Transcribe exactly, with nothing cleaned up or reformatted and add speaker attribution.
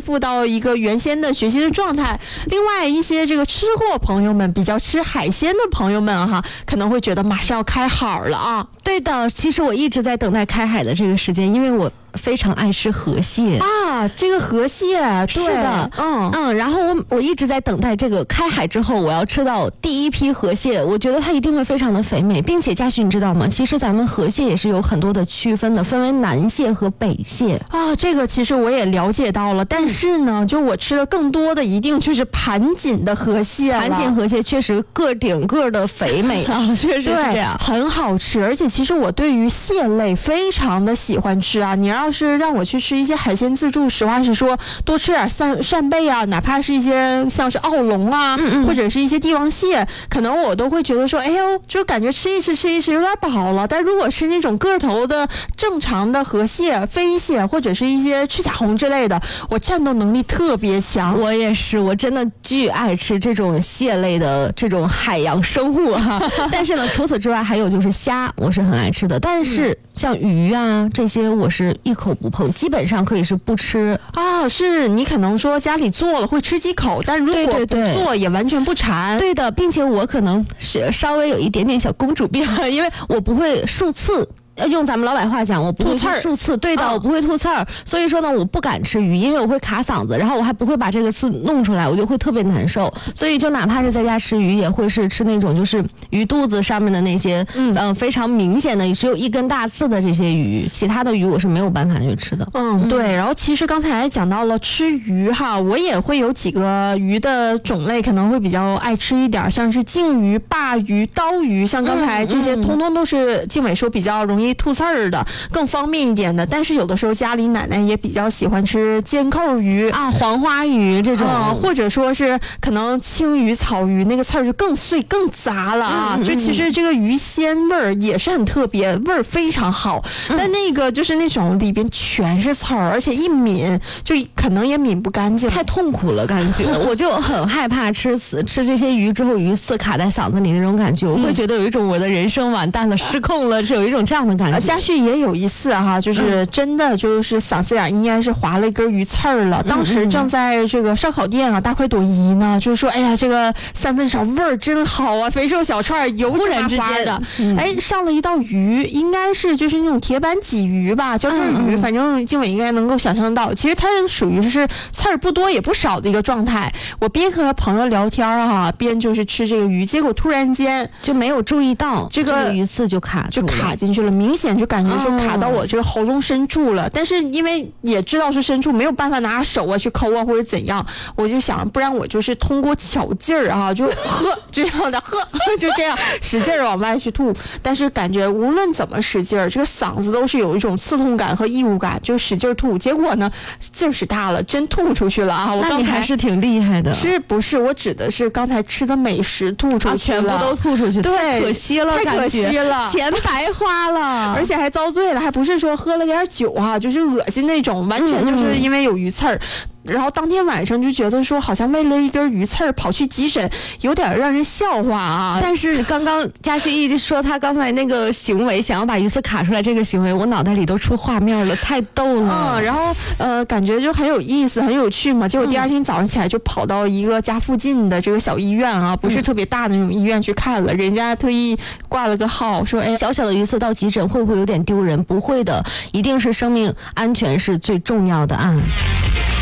Speaker 1: 复到一个原先的学习的状态。另外一些这个吃货朋友们，比较吃海鲜的朋友们哈，可能会觉得马上要开海了啊。
Speaker 2: 对的，其实我一直在等待开海的这个时间，因为我非常爱吃河蟹
Speaker 1: 啊，这个河蟹，对
Speaker 2: 是的，
Speaker 1: 嗯
Speaker 2: 嗯，然后我我一直在等待这个开海之后，我要吃到第一批河蟹，我觉得它一定会非常的肥美，并且嘉许你知道吗？其实咱们河蟹也是有很多的区分的，分为南蟹和北蟹
Speaker 1: 啊，这个其实我也了解到了，但是呢，就我吃的更多的一定就是盘锦的河蟹了，
Speaker 2: 盘锦河蟹确实个顶个的肥美啊，确实是这样，
Speaker 1: 很好吃，而且其实我对于蟹类非常的喜欢吃啊，你要是让我去吃一些海鲜自助，实话实说，多吃点扇扇贝啊，哪怕是一些像是澳龙啊，嗯嗯或者是一些帝王蟹，可能我都会觉得说，哎呦，就感觉吃一吃吃一吃有点饱了。但如果是那种个头的正常的河蟹、飞蟹或者是一些赤甲红之类的，我战斗能力特别强。
Speaker 2: 我也是，我真的巨爱吃这种蟹类的这种海洋生物哈、啊。但是呢，除此之外还有就是虾，我是很爱吃的。但是像鱼啊这些，我是一口不碰，基本上可以是不吃
Speaker 1: 啊。是你可能说家里做了会吃几口，但如果不做也完全不馋。
Speaker 2: 对的，并且我可能是稍微有一点点小公主病，因为我不会漱刺。用咱们老百话讲，我不会漱刺，对的，我不会吐刺儿，所以说呢，我不敢吃鱼，因为我会卡嗓子，然后我还不会把这个刺弄出来，我就会特别难受。所以就哪怕是在家吃鱼，也会是吃那种就是鱼肚子上面的那些，嗯、呃，非常明显的只有一根大刺的这些鱼，其他的鱼我是没有办法去吃的。
Speaker 1: 嗯，对。然后其实刚才讲到了吃鱼哈，我也会有几个鱼的种类可能会比较爱吃一点，像是鲭鱼、鲅鱼、刀鱼，像刚才这些，通通都是静伟说比较容易吐刺儿的，更方便一点的。但是有的时候家里奶奶也比较喜欢吃尖扣鱼
Speaker 2: 啊、黄花鱼这种、
Speaker 1: 啊，或者说是可能青鱼、草鱼，那个刺儿就更碎更杂了啊。嗯嗯就其实这个鱼鲜味儿也是很特别，味儿非常好。嗯、但那个就是那种里边全是刺儿，而且一抿就可能也抿不干净，
Speaker 2: 太痛苦了感觉。我就很害怕吃死吃这些鱼之后鱼刺卡在嗓子里那种感觉，我会觉得有一种我的人生完蛋了、失控了，是有一种这样的感觉。
Speaker 1: 嘉旭也有一次哈，就是真的就是嗓子眼应该是划了一根鱼刺儿了。当时正在这个烧烤店啊，大快朵颐呢，就是说，哎呀，这个三分熟味儿真好啊，肥瘦小串油脂麻花的，嗯、哎，上了一道鱼，应该是就是那种铁板鲫鱼吧，椒片鱼，反正静伟应该能够想象到，其实它属于是刺儿不多也不少的一个状态。我边和朋友聊天啊，边就是吃这个鱼，结果突然间
Speaker 2: 就没有注意到
Speaker 1: 这个、这个、
Speaker 2: 鱼刺就卡
Speaker 1: 就卡进去了，明显就感觉说卡到我这个喉咙深处了。哦、但是因为也知道是深处，没有办法拿手啊去抠啊或者怎样，我就想不然我就是通过巧劲儿啊，就喝这样的喝，就这样使劲儿往外去吐。但是感觉无论怎么使劲儿，这个嗓子都是有一种刺痛感和异物感，就使劲儿吐。结果呢，劲儿使大了，真吐出去了啊！我刚才
Speaker 2: 那你还是挺厉害的。
Speaker 1: 是不是？我指的是刚才吃的美食吐出去了，啊、
Speaker 2: 全部都吐出去，
Speaker 1: 对，
Speaker 2: 太可惜了，
Speaker 1: 太可惜了，
Speaker 2: 钱白花了，
Speaker 1: 而且还遭罪了，还不是说喝了点酒啊，就是恶心那种，完全就是因为有鱼刺儿。嗯然后当天晚上就觉得说，好像为了一根鱼刺儿跑去急诊，有点让人笑话啊。
Speaker 2: 但是刚刚嘉旭一说他刚才那个行为，想要把鱼刺卡出来这个行为，我脑袋里都出画面了，太逗了。
Speaker 1: 嗯，然后呃，感觉就很有意思，很有趣嘛。结果第二天早上起来就跑到一个家附近的这个小医院啊，不是特别大的那种医院去看了，人家特意挂了个号，说哎，
Speaker 2: 小小的鱼刺到急诊会不会有点丢人？不会的，一定是生命安全是最重要的啊。